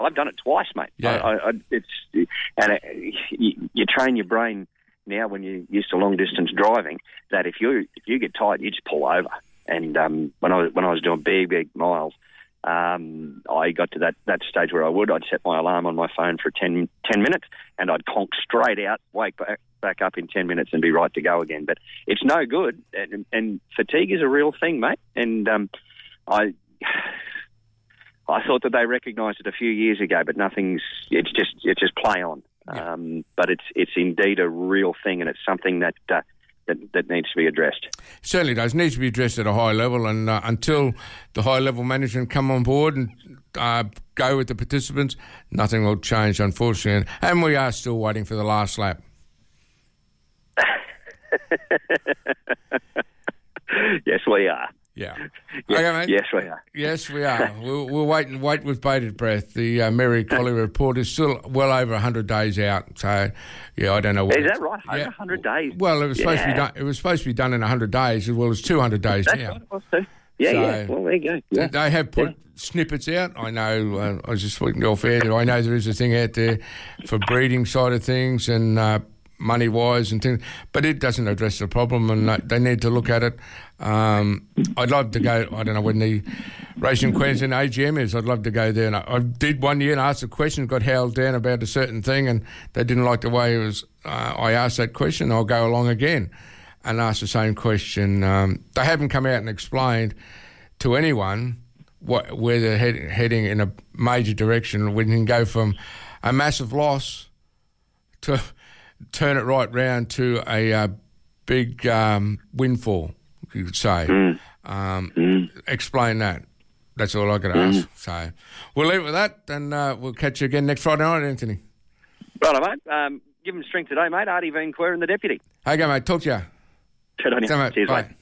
I've done it twice, mate. Yeah. You train your brain now when you're used to long distance driving that if you get tired, you just pull over. And when I was doing big miles, I got to that stage where I'd set my alarm on my phone for 10 minutes, and I'd conk straight out, wake back up in 10 minutes, and be right to go again. But it's no good, and fatigue is a real thing, mate. And I thought that they recognised it a few years ago, but it's just play on. Yeah. But it's indeed a real thing, and it's something that needs to be addressed. Certainly does. Needs to be addressed at a high level, and until the high-level management come on board and go with the participants, nothing will change, unfortunately. And we are still waiting for the last lap. Yes, we are. Yeah. Yes, Okay, mate. yes, we are. Yes, we are. We'll wait with bated breath. The Mary Colley report is still well over 100 days out. So, yeah, I don't know. Is that right? Over 100 days? Well, it was supposed to be done. It was supposed to be done in 100 days. Well, it's 200 days That's now. right, it was too. Yeah. Well, there you go. Yeah. They have put snippets out. I know. I was just speaking off air that I know there is a thing out there for breeding side of things and money-wise and things, but it doesn't address the problem, and they need to look at it. I'd love to go. I don't know when the Racing Queensland AGM is. I'd love to go there. And I did one year and asked a question, got held down about a certain thing, and they didn't like the way it was. I asked that question. I'll go along again and ask the same question. They haven't come out and explained to anyone where they're heading in a major direction. We can go from a massive loss to turn it right round to a big windfall, you could say. Explain that. That's all I could ask. So we'll leave it with that, and we'll catch you again next Friday night, Anthony. Righto, mate. Give him strength today, mate. Artie Van Quer and the deputy. Okay, mate. Talk to you. Good on you. So, mate. Cheers, bye. mate.